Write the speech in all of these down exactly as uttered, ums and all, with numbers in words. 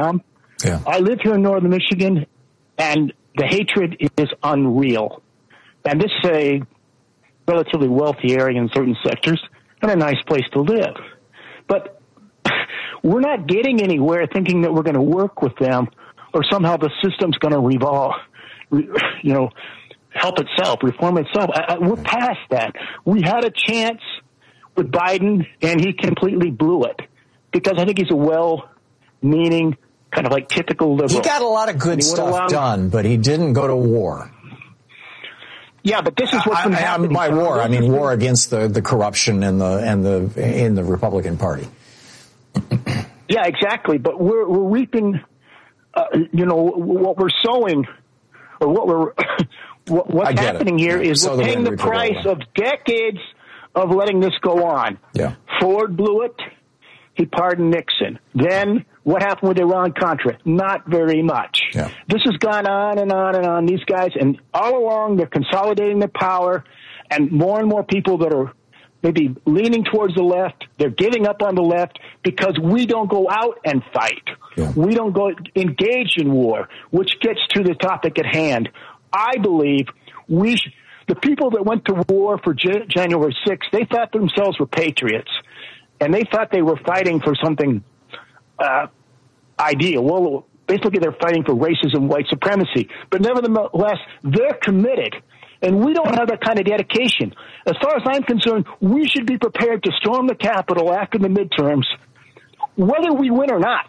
Tom. Yeah. I live here in northern Michigan, and the hatred is unreal. And this is a relatively wealthy area in certain sectors and a nice place to live. But we're not getting anywhere thinking that we're going to work with them or somehow the system's going to revolve, you know, help itself, reform itself. I, I, we're past that. We had a chance with Biden, and he completely blew it because I think he's a well-meaning, kind of like typical liberal. He got a lot of good stuff along, done, but he didn't go to war. Yeah, but this is what's been I, happening. By war, I mean war against the, the corruption in the and the in the Republican Party. Yeah, exactly. But we're we're reaping, uh, you know, what we're sowing, or what we're what, what's happening it. here yeah. is so we're paying the price of decades of letting this go on. Yeah, Ford blew it. He pardoned Nixon. Then what happened with Iran-Contra? Not very much. Yeah. This has gone on and on and on. These guys, and all along, they're consolidating their power, and more and more people that are maybe leaning towards the left, they're giving up on the left because we don't go out and fight. Yeah. We don't go engage in war, which gets to the topic at hand. I believe we sh- the people that went to war for J- January sixth, they thought themselves were patriots. And they thought they were fighting for something uh, ideal. Well, basically they're fighting for racism, white supremacy. But nevertheless, they're committed. And we don't have that kind of dedication. As far as I'm concerned, we should be prepared to storm the Capitol after the midterms, whether we win or not.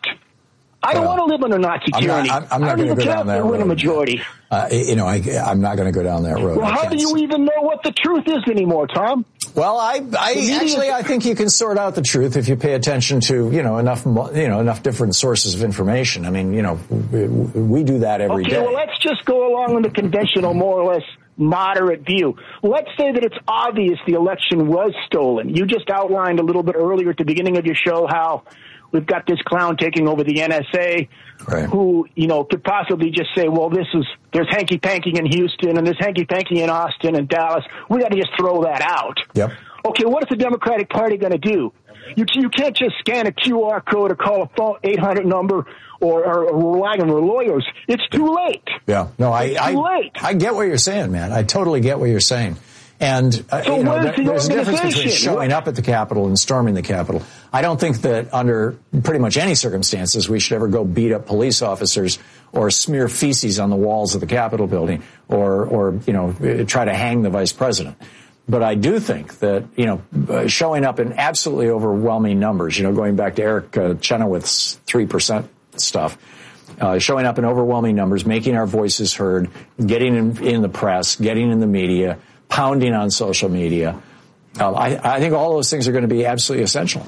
I don't well, want to live under Nazi tyranny. I'm not, I'm not I don't even even care if they win a majority. Uh, you know, I, I'm not going to go down that road. Well, how do you even know what the truth is anymore, Tom? Well, I, I actually, I think you can sort out the truth if you pay attention to, you know, enough, you know, enough different sources of information. I mean, you know, we, we do that every okay, day. Well, let's just go along with the conventional, more or less moderate view. Let's say that it's obvious the election was stolen. You just outlined a little bit earlier at the beginning of your show how we've got this clown taking over the N S A, right, who, you know, could possibly just say, well, this is, there's hanky-panky in Houston and there's hanky-panky in Austin and Dallas. We got to just throw that out. Yep. Okay, what is the Democratic Party going to do? You, you can't just scan a Q R code or call a phone eight hundred number or, or, or rely on their lawyers. It's too late. Yeah. No, I, it's I, too late. I get what you're saying, man. I totally get what you're saying. And uh, so you know, there, the there's a difference between showing up at the Capitol and storming the Capitol. I don't think that under pretty much any circumstances we should ever go beat up police officers or smear feces on the walls of the Capitol building or, or you know, try to hang the vice president. But I do think that, you know, uh, showing up in absolutely overwhelming numbers, you know, going back to Eric uh, Chenoweth's three percent stuff, uh, showing up in overwhelming numbers, making our voices heard, getting in, in the press, getting in the media, pounding on social media. Um, I, I think all those things are going to be absolutely essential.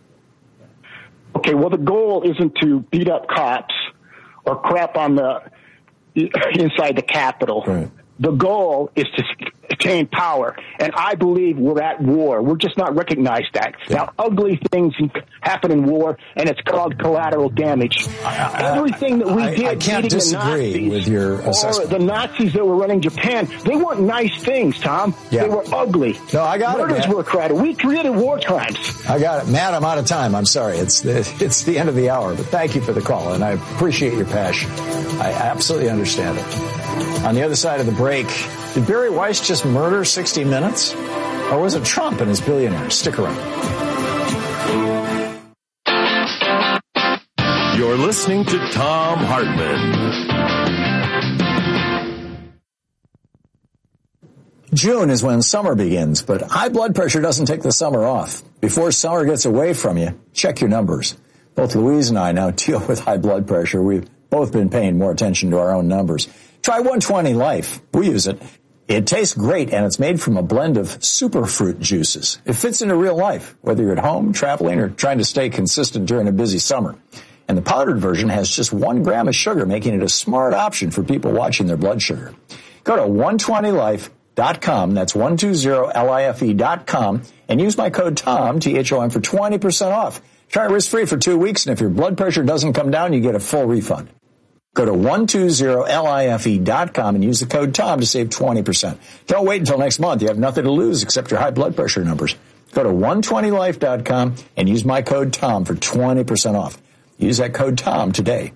Okay, well, the goal isn't to beat up cops or crap on the inside the Capitol. Right. The goal is to attain power, and I believe we're at war. We're just not recognized that. Yeah. Now, ugly things happen in war, and it's called collateral damage. I, Everything that we I, did, I can't disagree the Nazis, with your or assessment. the Nazis that were running Japan, they weren't nice things, Tom. Yeah. They were ugly. No, I got Murders it. Murders were created. We created war crimes. I got it, Matt. I'm out of time. I'm sorry. It's the, it's the end of the hour, but thank you for the call, and I appreciate your passion. I absolutely understand it. On the other side of the break, did Barry Weiss just murder sixty minutes? Or was it Trump and his billionaires? Stick around. You're listening to Thom Hartmann. June is when summer begins, but high blood pressure doesn't take the summer off. Before summer gets away from you, check your numbers. Both Louise and I now deal with high blood pressure. We've both been paying more attention to our own numbers. Try one twenty Life. We use it. It tastes great, and it's made from a blend of superfruit juices. It fits into real life, whether you're at home, traveling, or trying to stay consistent during a busy summer. And the powdered version has just one gram of sugar, making it a smart option for people watching their blood sugar. Go to one twenty life dot com, that's one twenty life dot com, and use my code TOM, T H O M, for twenty percent off. Try it risk-free for two weeks, and if your blood pressure doesn't come down, you get a full refund. Go to one twenty life dot com and use the code TOM to save twenty percent. Don't wait until next month. You have nothing to lose except your high blood pressure numbers. Go to one twenty life dot com and use my code TOM for twenty percent off. Use that code TOM today.